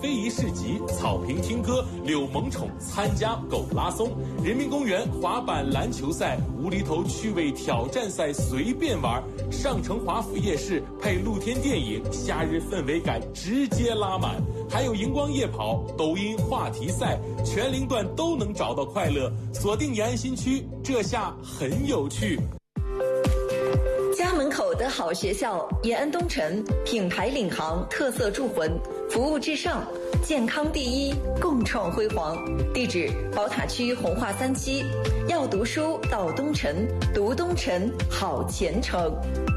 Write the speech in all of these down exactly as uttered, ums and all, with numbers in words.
非遗市集、草坪听歌、柳萌宠参加狗拉松、人民公园滑板篮球赛、无厘头趣味挑战赛随便玩，上城华府夜市配露天电影，夏日氛围感直接拉满，还有荧光夜跑、抖音话题赛，全龄段都能找到快乐。锁定延安新区，这下很有趣。 家门口的好学校，延安东城品牌领航，特色铸魂，服务至上，健康第一，共创辉煌。地址：宝塔区红化三期。要读书到东城，读东城好前程。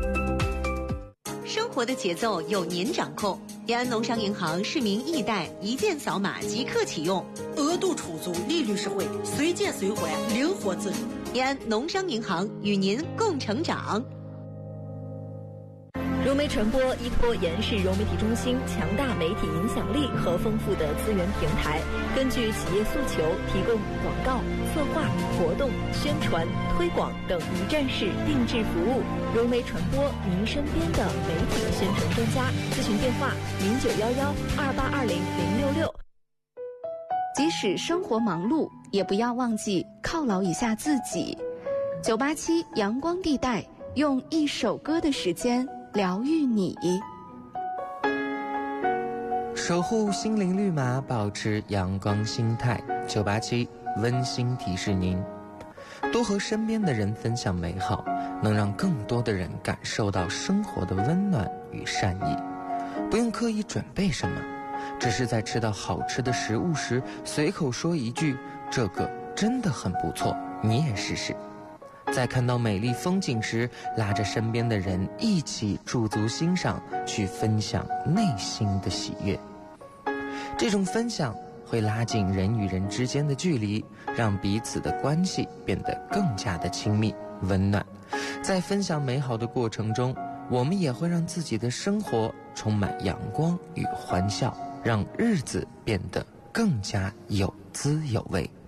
生活的节奏由您掌控。延安农商银行市民易贷一键扫码即刻启用， 额度充足，利率实惠，随借随还，灵活自主。 延安农商银行与您共成长。 融媒传播依托延市融媒体中心强大媒体影响力和丰富的资源平台，根据企业诉求，提供广告、策划、活动、宣传、推广等一站式定制服务。融媒传播，您身边的媒体宣传专家。咨询电话：零九幺幺二八二零零六六。 即使生活忙碌，也不要忘记犒劳一下自己。九八七阳光地带，用一首歌的时间疗愈你， 守护心灵绿码，保持阳光心态。九八七温馨提示您，多和身边的人分享美好，能让更多的人感受到生活的温暖与善意。不用刻意准备什么，只是在吃到好吃的食物时，随口说一句：“这个真的很不错，你也试试。”在看到美丽风景时，拉着身边的人一起驻足欣赏，去分享内心的喜悦。这种分享会拉近人与人之间的距离，让彼此的关系变得更加的亲密温暖。在分享美好的过程中，我们也会让自己的生活充满阳光与欢笑，让日子变得更加有滋有味。